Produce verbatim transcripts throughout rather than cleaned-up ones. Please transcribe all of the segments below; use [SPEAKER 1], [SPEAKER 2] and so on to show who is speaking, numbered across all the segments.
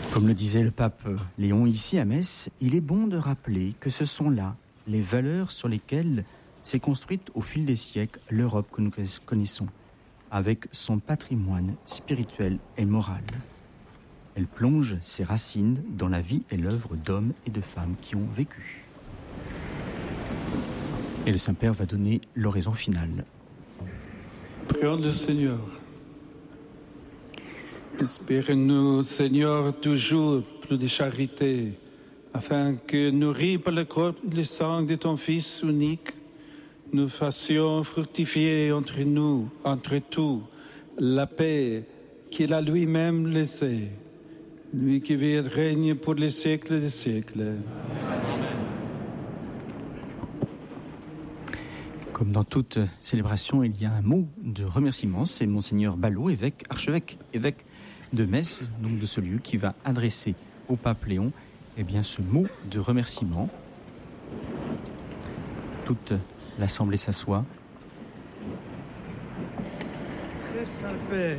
[SPEAKER 1] Comme le disait le pape Léon ici à Metz, il est bon de rappeler que ce sont là les valeurs sur lesquelles s'est construite au fil des siècles l'Europe que nous connaissons, avec son patrimoine spirituel et moral. Elle plonge ses racines dans la vie et l'œuvre d'hommes et de femmes qui ont vécu. Et le Saint-Père va donner l'oraison finale.
[SPEAKER 2] Prions le Seigneur. Inspire-nous, Seigneur, toujours plus de charité, afin que, nourris par le corps et le sang de ton Fils unique, nous fassions fructifier entre nous, entre tous, la paix qu'il a lui-même laissée, lui qui vit et règne pour les siècles des siècles.
[SPEAKER 1] Comme dans toute célébration, il y a un mot de remerciement. C'est Monseigneur Ballot, évêque, archevêque, évêque de Metz, donc de ce lieu, qui va adresser au pape Léon eh bien, ce mot de remerciement. Toute l'Assemblée s'assoit.
[SPEAKER 3] Très Saint-Père,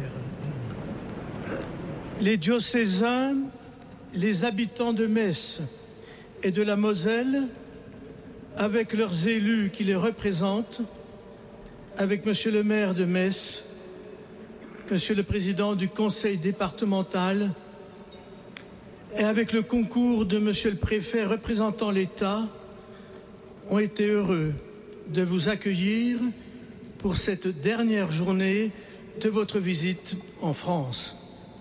[SPEAKER 3] les diocésains, les habitants de Metz et de la Moselle, avec leurs élus qui les représentent, avec Monsieur le maire de Metz, Monsieur le président du conseil départemental, et avec le concours de Monsieur le préfet représentant l'État, ont été heureux de vous accueillir pour cette dernière journée de votre visite en France.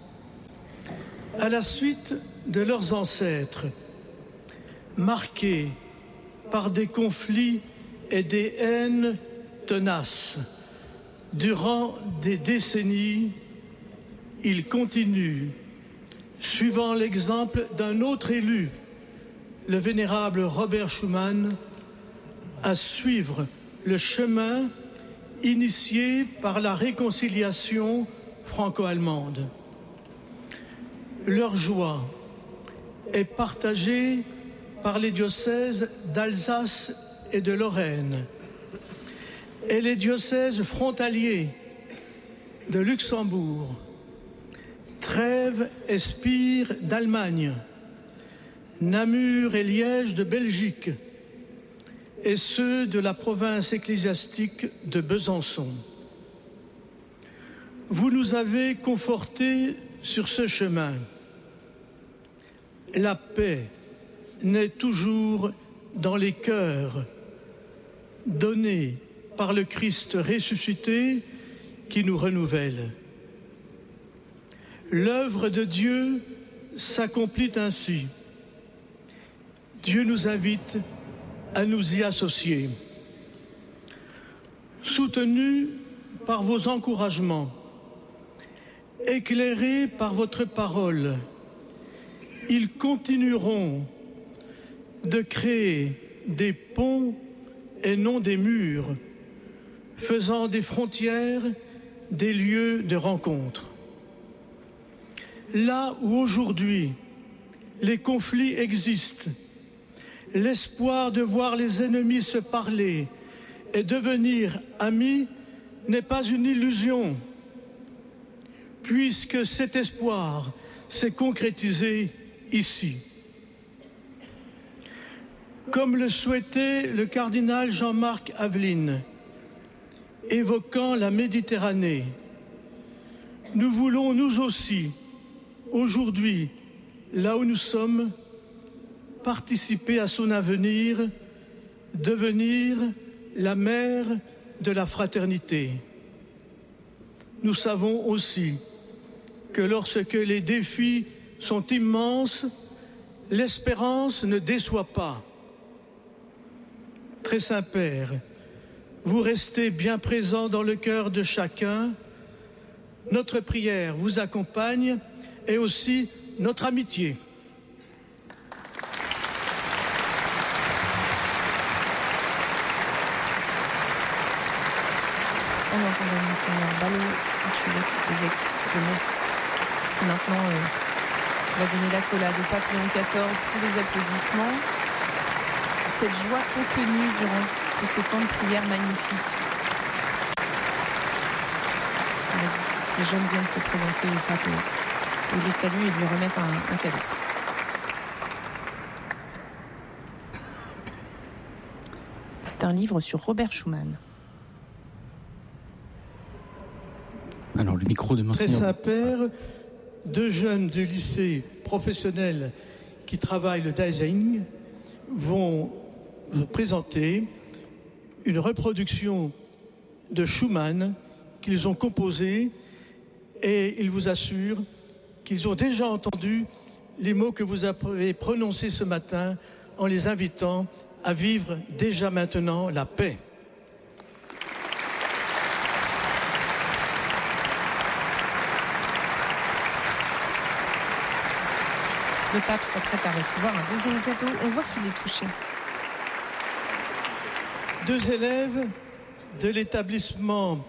[SPEAKER 3] À la suite de leurs ancêtres, marqués par des conflits et des haines tenaces, durant des décennies, ils continuent, suivant l'exemple d'un autre élu, le vénérable Robert Schuman, à suivre le chemin initié par la réconciliation franco-allemande. Leur joie est partagée par les diocèses d'Alsace et de Lorraine et les diocèses frontaliers de Luxembourg, Trèves et Spire d'Allemagne, Namur et Liège de Belgique et ceux de la province ecclésiastique de Besançon. Vous nous avez confortés sur ce chemin. La paix naît toujours dans les cœurs, donnée par le Christ ressuscité qui nous renouvelle. L'œuvre de Dieu s'accomplit ainsi. Dieu nous invite à nous y associer. Soutenus par vos encouragements, éclairés par votre parole, ils continueront de créer des ponts et non des murs, faisant des frontières des lieux de rencontre. Là où aujourd'hui les conflits existent, l'espoir de voir les ennemis se parler et devenir amis n'est pas une illusion, puisque cet espoir s'est concrétisé ici. Comme le souhaitait le cardinal Jean-Marc Aveline, évoquant la Méditerranée, nous voulons nous aussi, aujourd'hui, là où nous sommes, participer à son avenir, devenir la mère de la fraternité. Nous savons aussi que lorsque les défis sont immenses, l'espérance ne déçoit pas. Très Saint-Père, vous restez bien présent dans le cœur de chacun. Notre prière vous accompagne et aussi notre amitié.
[SPEAKER 4] On entend Monseigneur Ballot, archevêque évêque de Metz, qui maintenant euh, va donner l'accolade au pape Léon quatorze sous les applaudissements. Cette joie contenue durant tout ce temps de prière magnifique. Les jeunes viennent se présenter au pape il le salue et lui remettent un, un cadeau. C'est un livre sur Robert Schuman.
[SPEAKER 1] Alors le micro de Monseigneur.
[SPEAKER 3] Très Saint-Père, deux jeunes du lycée professionnel qui travaillent le design vont vous présenter une reproduction de Schumann qu'ils ont composée, et ils vous assurent qu'ils ont déjà entendu les mots que vous avez prononcés ce matin en les invitant à vivre déjà maintenant la paix.
[SPEAKER 4] Le pape s'apprête à recevoir un deuxième cadeau. On voit qu'il est touché.
[SPEAKER 3] Deux élèves de l'établissement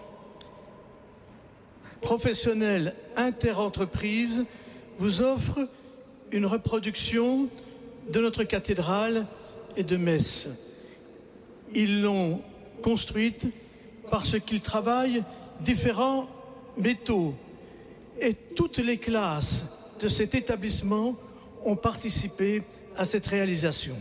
[SPEAKER 3] professionnel Interentreprise vous offrent une reproduction de notre cathédrale et de Metz. Ils l'ont construite parce qu'ils travaillent différents métaux. Et toutes les classes de cet établissement ont participé à cette réalisation.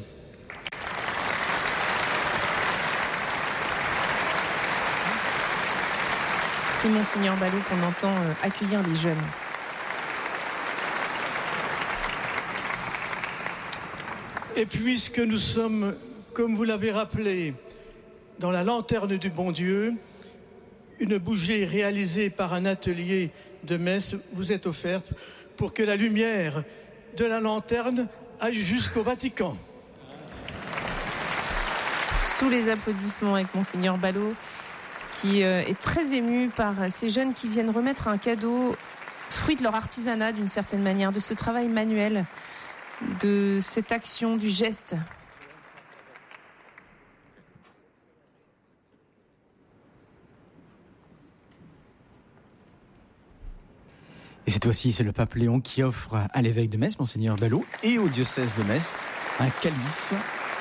[SPEAKER 4] C'est Monseigneur Ballot qu'on entend accueillir les jeunes.
[SPEAKER 3] Et puisque nous sommes, comme vous l'avez rappelé, dans la lanterne du bon Dieu, une bougie réalisée par un atelier de Metz vous est offerte pour que la lumière de la lanterne aille jusqu'au Vatican.
[SPEAKER 4] Sous les applaudissements avec Monseigneur Ballot, qui est très ému par ces jeunes qui viennent remettre un cadeau, fruit de leur artisanat d'une certaine manière, de ce travail manuel, de cette action, du geste.
[SPEAKER 1] Et cette fois-ci, c'est le pape Léon qui offre à l'évêque de Metz, Monseigneur Ballot, et au diocèse de Metz, un calice.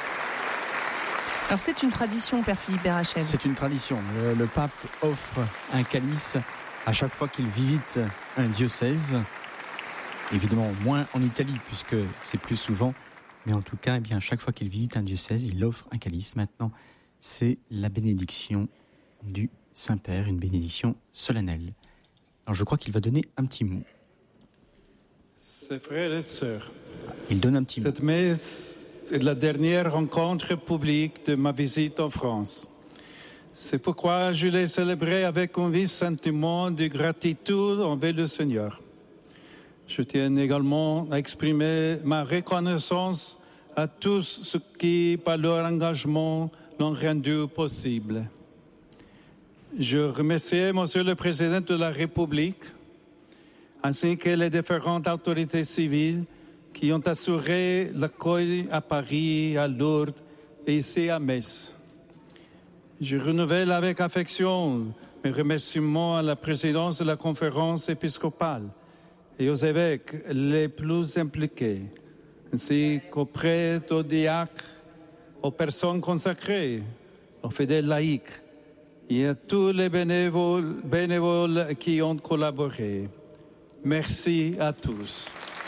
[SPEAKER 4] Alors c'est une tradition, Père Philippe Berachel.
[SPEAKER 1] C'est une tradition. Le, le pape offre un calice à chaque fois qu'il visite un diocèse. Évidemment, moins en Italie, puisque c'est plus souvent. Mais en tout cas, eh bien, chaque fois qu'il visite un diocèse, il offre un calice. Maintenant, c'est la bénédiction du Saint-Père, une bénédiction solennelle. Alors je crois qu'il va donner un petit mot.
[SPEAKER 2] Ses frères et sœurs,
[SPEAKER 1] il donne un petit
[SPEAKER 2] cette
[SPEAKER 1] mot.
[SPEAKER 2] messe est la dernière rencontre publique de ma visite en France. C'est pourquoi je l'ai célébrée avec un vif sentiment de gratitude envers le Seigneur. Je tiens également à exprimer ma reconnaissance à tous ceux qui, par leur engagement, l'ont rendu possible. Je remercie Monsieur le Président de la République, ainsi que les différentes autorités civiles qui ont assuré l'accueil à Paris, à Lourdes et ici à Metz. Je renouvelle avec affection mes remerciements à la présidence de la conférence épiscopale et aux évêques les plus impliqués, ainsi qu'aux prêtres, aux diacres, aux personnes consacrées, aux fidèles laïcs et à tous les bénévoles, bénévoles qui ont collaboré. Merci à tous.